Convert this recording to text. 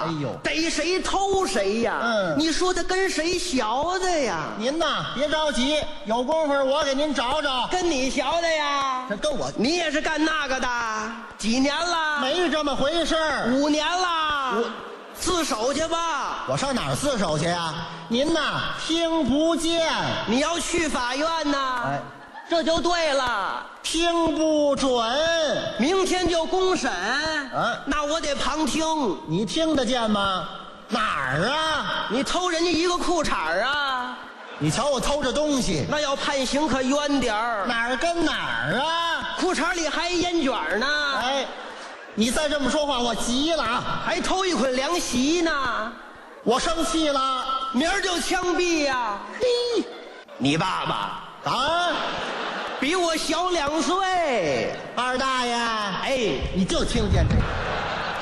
呦， 逮谁偷谁呀！你说他跟谁学的呀？ 您呐，别着急，有功夫我给您找找。 跟你学的呀？ 这跟我， 你也是干那个的？几年了？ 没这么回事儿。 5年了。自首去吧。 我上哪儿自首去呀？您呐，听不见。 你要去法院呐？ 哎， 这就对了。 听不准。 明天就公审。 啊， 那我得旁听。 你听得见吗？哪儿啊？ 你偷人家一个裤衩啊？ 你瞧我偷着东西， 那要判刑可冤点儿。 哪儿跟哪儿啊？ 裤衩里还烟卷呢。 哎，你再这么说话，我急了啊！ 还偷一捆凉席呢。 我生气了， 明儿就枪毙呀！嘿，你爸爸啊， 比我小2岁。 二大爷， 哎， 你就听见这个。